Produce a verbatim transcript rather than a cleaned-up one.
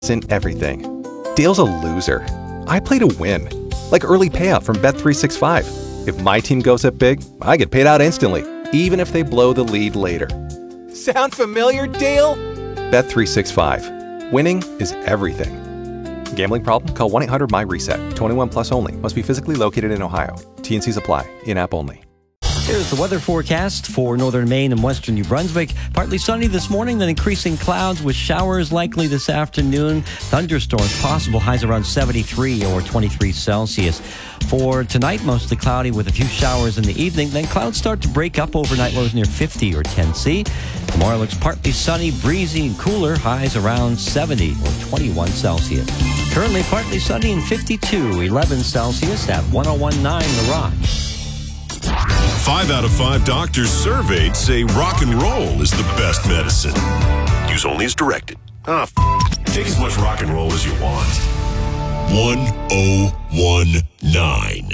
in everything. Dale's a loser. I play to win. Like early payout from Bet three sixty-five. If my team goes up big, I get paid out instantly, even if they blow the lead later. Sound familiar, Dale? Bet three sixty-five. Winning is everything. Gambling problem? Call one eight hundred M Y reset. twenty-one plus only. Must be physically located in Ohio. T N Cs apply. In-app only. Here's the weather forecast for northern Maine and western New Brunswick. Partly sunny this morning, then increasing clouds with showers likely this afternoon. Thunderstorms possible, highs around seventy-three or twenty-three Celsius. For tonight, mostly cloudy with a few showers in the evening. Then clouds start to break up overnight, lows near fifty or ten C. Tomorrow looks partly sunny, breezy, and cooler. Highs around seventy or twenty-one Celsius. Currently partly sunny and fifty-two, eleven Celsius at one oh one point nine The Rock. Five out of five doctors surveyed say rock and roll is the best medicine. Use only as directed. Ah, f- take as much rock and roll as you want. one oh one point nine